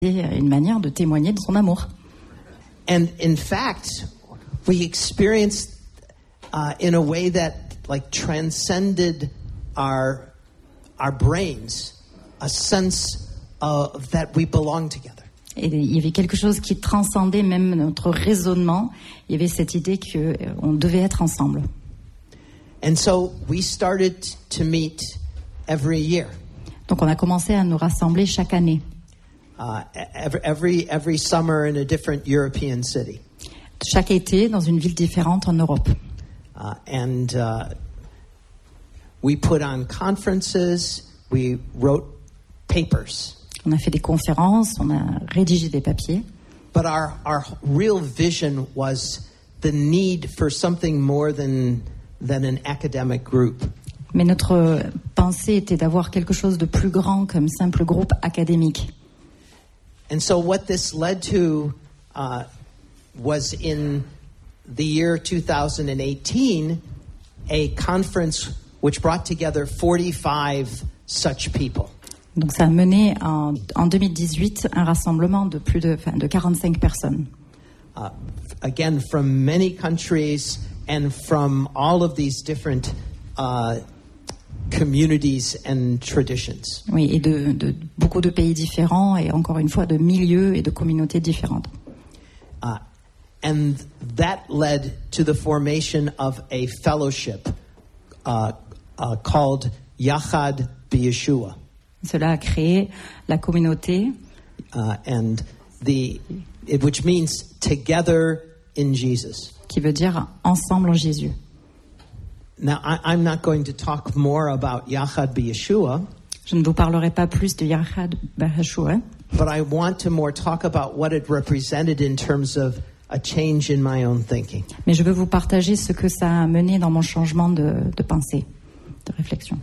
une manière de témoigner de son amour. And in fact, we experienced in a way that transcended our brains a sense of that we belong together. Et il y avait quelque chose qui transcendait même notre raisonnement. Il y avait cette idée qu'on devait être ensemble. And so we started to meet every year. Donc on a commencé à nous rassembler chaque année. Every summer in a different European city. Chaque été dans une ville différente en Europe. We put on conferences, we wrote papers. On a fait des conférences, on a rédigé des papiers. But our real vision was the need for something more than an academic group. Mais notre pensée était d'avoir quelque chose de plus grand qu'un simple groupe académique. And so what this led to was in the year 2018 a conference which brought together 45 such people. Donc ça a mené en 2018 un rassemblement de plus de 45 personnes. Again, from many countries and from all of these different communities and traditions. Oui, et de beaucoup de pays différents et encore une fois de milieux et de communautés différentes. And that led to the formation of a fellowship called Yachad B'Yeshua. Cela a créé la communauté, which means together in Jesus. Qui veut dire ensemble en Jésus. Now, I'm not going to talk more about Yachad B'Yeshua. Je ne vous parlerai pas plus de Yachad B'Yeshua. But I want to more talk about what it represented in terms of a change in my own thinking. Mais je veux vous partager ce que ça a mené dans mon changement de pensée, de réflexion.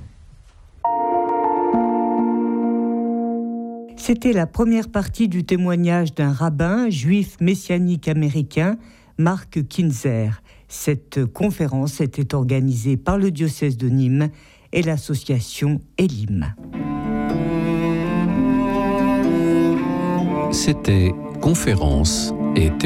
C'était la première partie du témoignage d'un rabbin juif messianique américain, Mark Kinzer. Cette conférence était organisée par le diocèse de Nîmes et l'association Elim. C'était Conférence et témoignage.